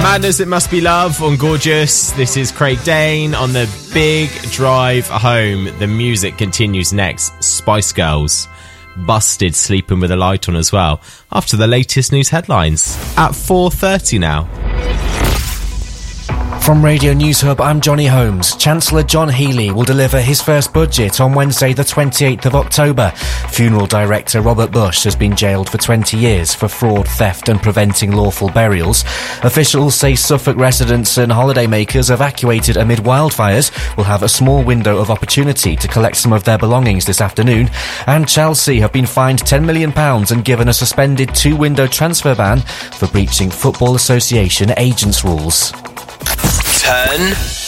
Madness, It Must Be Love on Gorgeous. This is Craig Dane on the big drive home. The music continues next. Spice Girls. Busted sleeping with a light on as well. After the latest news headlines. At 4:30 now. From Radio News Hub, I'm Johnny Holmes. Chancellor John Healey will deliver his first budget on Wednesday the 28th of October. Funeral director Robert Bush has been jailed for 20 years for fraud, theft and preventing lawful burials. Officials say Suffolk residents and holidaymakers evacuated amid wildfires will have a small window of opportunity to collect some of their belongings this afternoon. And Chelsea have been fined £10 million and given a suspended 2-window transfer ban for breaching Football Association agents' rules. Turn